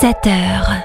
7h.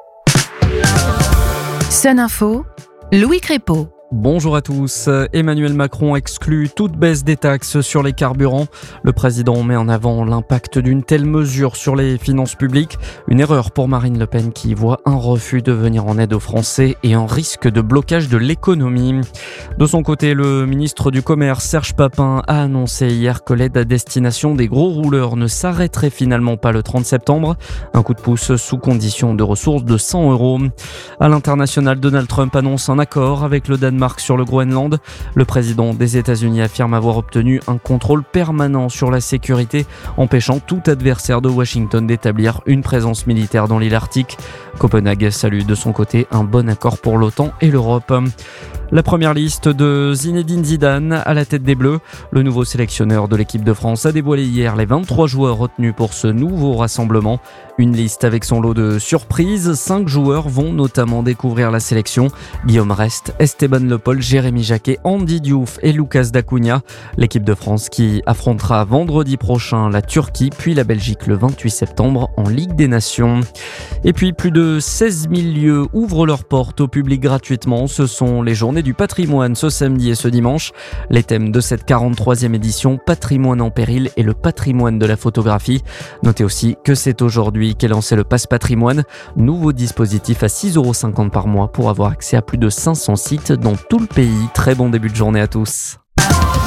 Sun Info, Louis Crépeau. Bonjour à tous. Emmanuel Macron exclut toute baisse des taxes sur les carburants. Le président met en avant l'impact d'une telle mesure sur les finances publiques. Une erreur pour Marine Le Pen qui voit un refus de venir en aide aux Français et un risque de blocage de l'économie. De son côté, le ministre du Commerce, Serge Papin, a annoncé hier que l'aide à destination des gros rouleurs ne s'arrêterait finalement pas le 30 septembre. Un coup de pouce sous condition de ressources de 100 €. À l'international, Donald Trump annonce un accord avec le Danemark sur le Groenland. Le président des États-Unis affirme avoir obtenu un contrôle permanent sur la sécurité, empêchant tout adversaire de Washington d'établir une présence militaire dans l'île Arctique. Copenhague salue de son côté un bon accord pour l'OTAN et l'Europe. La première liste de Zinedine Zidane à la tête des Bleus. Le nouveau sélectionneur de l'équipe de France a dévoilé hier les 23 joueurs retenus pour ce nouveau rassemblement. Une liste avec son lot de surprises. 5 joueurs vont notamment découvrir la sélection. Guillaume Rest, Esteban Le Paul, Jérémy Jacquet, Andy Diouf et Lucas Dacunia. L'équipe de France qui affrontera vendredi prochain la Turquie puis la Belgique le 28 septembre en Ligue des Nations. Et puis plus de 16 000 lieux ouvrent leurs portes au public gratuitement. Ce sont les journées du patrimoine ce samedi et ce dimanche. Les thèmes de cette 43e édition, patrimoine en péril et le patrimoine de la photographie. Notez aussi que c'est aujourd'hui qu'est lancé le Pass Patrimoine, nouveau dispositif à 6,50 € par mois pour avoir accès à plus de 500 sites dans tout le pays. Très bon début de journée à tous.